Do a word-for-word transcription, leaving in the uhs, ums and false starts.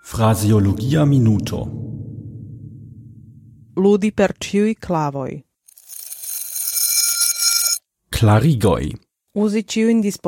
Fraseologia minuto. Ludi per ĉiuj klavoj. Klarigoj. Uzi ĉiujn